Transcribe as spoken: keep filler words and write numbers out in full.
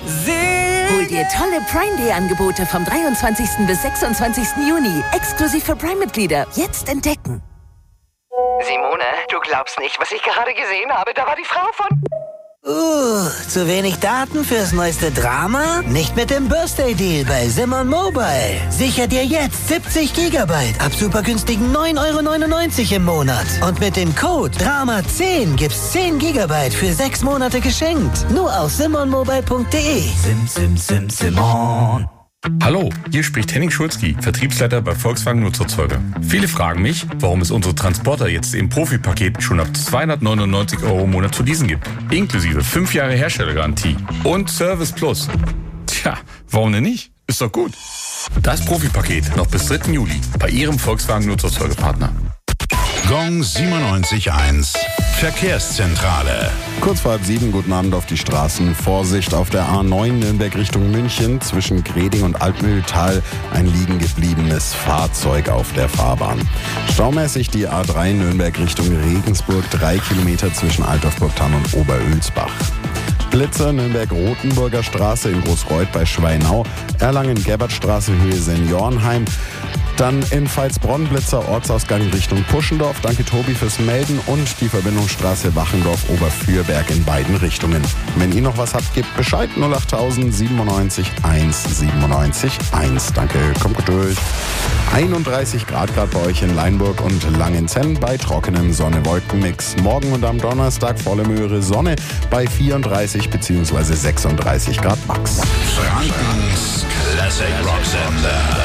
Hol dir tolle Prime Day Angebote vom dreiundzwanzigsten bis sechsundzwanzigsten Juni. Exklusiv für Prime-Mitglieder. Jetzt entdecken. Simone, du glaubst nicht, was ich gerade gesehen habe. Da war die Frau von... Uh, zu wenig Daten fürs neueste Drama? Nicht mit dem Birthday-Deal bei Simon Mobile. Sicher dir jetzt siebzig Gigabyte ab super günstigen neun Euro neunundneunzig im Monat. Und mit dem Code Drama zehn gibt's zehn Gigabyte für sechs Monate geschenkt. Nur auf simon mobile punkt de. Sim, sim, sim, Simon. Hallo, hier spricht Henning Schulzki, Vertriebsleiter bei Volkswagen Nutzerzeuger. Viele fragen mich, warum es unsere Transporter jetzt im Profi-Paket schon ab zweihundertneunundneunzig Euro im Monat zu leasen gibt. Inklusive fünf Jahre Herstellergarantie und Service Plus. Tja, warum denn nicht? Ist doch gut. Das Profi-Paket noch bis dritten Juli bei Ihrem Volkswagen Nutzerzeugerpartner. Gong siebenundneunzig Komma eins Verkehrszentrale. Kurz vor halb sieben, guten Abend auf die Straßen. Vorsicht auf der A neun Nürnberg Richtung München. Zwischen Greding und Altmühltal ein liegen gebliebenes Fahrzeug auf der Fahrbahn. Staumäßig die A drei Nürnberg Richtung Regensburg. Drei Kilometer zwischen Altdorf-Burgthann und Oberölsbach. Blitzer Nürnberg-Rotenburger Straße in Großreuth bei Schweinau. Erlangen-Gerbertstraße Höhe Seniorenheim. Dann in Pfalzbronn Blitzer Ortsausgang Richtung Puschendorf. Danke Tobi fürs Melden. Und die Verbindungsstraße Wachendorf-Oberfürberg in beiden Richtungen. Wenn ihr noch was habt, gebt Bescheid. null achttausend siebenundneunzig eins siebenundneunzig eins. Danke, kommt gut durch. einunddreißig Grad gerade bei euch in Leinburg und Langenzenn bei trockenem Sonne-Wolken-Mix. Morgen und am Donnerstag volle Möhre Sonne bei vierunddreißig bzw. sechsunddreißig Grad max. Frankens Classic Rock Sender.